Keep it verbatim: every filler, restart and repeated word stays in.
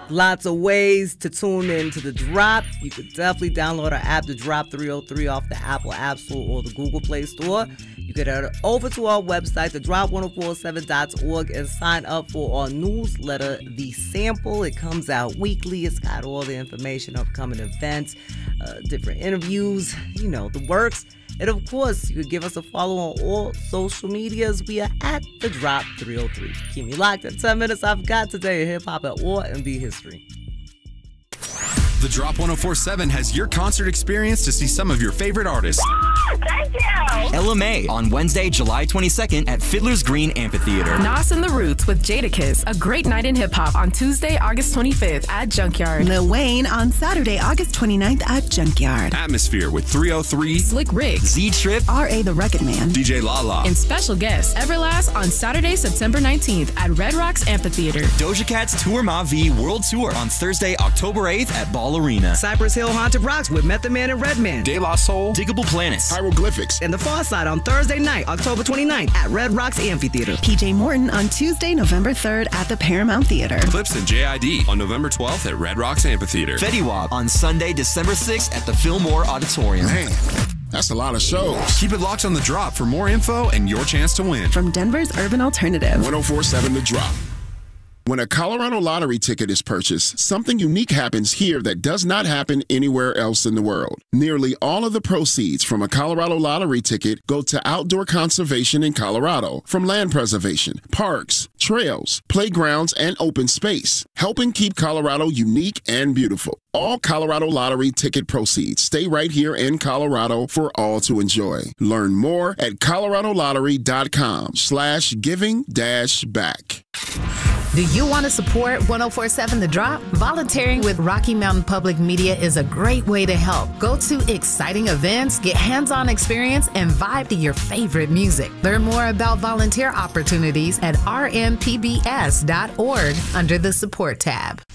Lots of ways to tune in to The Drop. You could definitely download our app, The Drop three oh three, off the Apple App Store or the Google Play Store. You could head over to our website, the drop ten forty-seven dot org, and sign up for our newsletter, The Sample. It comes out weekly. It's got all the information, upcoming events, uh, different interviews, you know, the works. And of course, you could give us a follow on all social medias. We are at The Drop three oh three. Keep me locked at ten minutes. I've got today in hip hop and R and B history. The Drop ten forty-seven has your concert experience to see some of your favorite artists. Thank you! L M A on Wednesday, July twenty-second at Fiddler's Green Amphitheater. Nas and the Roots with Jadakiss, a great night in hip-hop on Tuesday, August twenty-fifth at Junkyard. Lil Wayne on Saturday, August twenty-ninth at Junkyard. Atmosphere with three oh three, Slick Rick, Z-Trip, R A the Rugged Man, D J Lala, and special guest Everlast on Saturday, September nineteenth at Red Rocks Amphitheater. Doja Cat's Tour Ma V World Tour on Thursday, October eighth at Ball Arena. Cypress Hill Haunted Rocks with Method Man and Redman. De La Soul, Diggable Planets, Hieroglyphics, And The Far Side on Thursday night, October twenty-ninth at Red Rocks Amphitheater. P J Morton on Tuesday, November third at the Paramount Theater. Clips and J I D on November twelfth at Red Rocks Amphitheater. Fetty Wap on Sunday, December sixth at the Fillmore Auditorium. Man, that's a lot of shows. Keep it locked on The Drop for more info and your chance to win. From Denver's Urban Alternative. ten forty-seven The Drop. When a Colorado lottery ticket is purchased, something unique happens here that does not happen anywhere else in the world. Nearly all of the proceeds from a Colorado lottery ticket go to outdoor conservation in Colorado, from land preservation, parks, trails, playgrounds, and open space, helping keep Colorado unique and beautiful. All Colorado lottery ticket proceeds stay right here in Colorado for all to enjoy. Learn more at coloradolottery.com slash giving dash back. Do you want to support ten forty-seven The Drop? Volunteering with Rocky Mountain Public Media is a great way to help. Go to exciting events, get hands-on experience, and vibe to your favorite music. Learn more about volunteer opportunities at r m p b s dot org under the support tab.